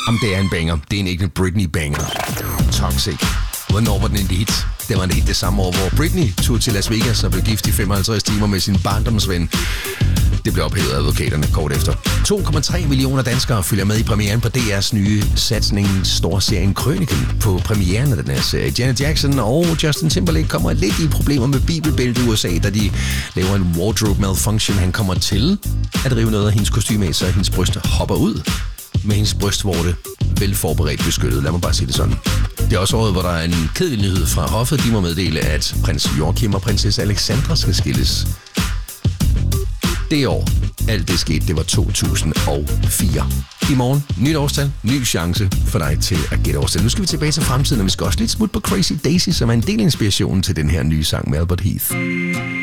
Jamen, det er en banger. Det er en ikke Britney-banger. Toxic. Hvornår var den en hit? Det var en hit det samme år, hvor Britney tog til Las Vegas og blev gift i 55 timer med sin barndomsven. Det blev ophævet af advokaterne kort efter. 2,3 millioner danskere følger med i premieren på DR's nye satsning storserien Krøniken. På premieren af den her serie. Janet Jackson og Justin Timberlake kommer lidt i problemer med bibelbæltet i USA, da de laver en wardrobe malfunction. Han kommer til at rive noget af hendes kostyme af, så hendes bryst hopper ud med hendes brystvorte vel forberedt beskyttet. Lad mig bare sige det sådan. Det er også året, hvor der er en kedelig nyhed fra hoffet. De må meddele, at prins Joachim og prinsesse Alexandra skal skilles. Det år, alt det skete, det var 2004. I morgen, nyt årstal, ny chance for dig til at gætte årstal. Nu skal vi tilbage til fremtiden, og vi skal også lidt smut på Crazy Daisy, som er en del af inspirationen til den her nye sang med Albert Heath.